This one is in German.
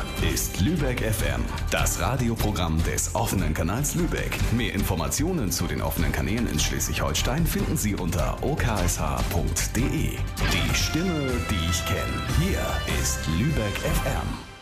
ist Lübeck FM, das Radioprogramm des offenen Kanals Lübeck. Mehr Informationen zu den offenen Kanälen in Schleswig-Holstein finden Sie unter oksh.de. Die Stimme, die ich kenne. Hier ist Lübeck FM.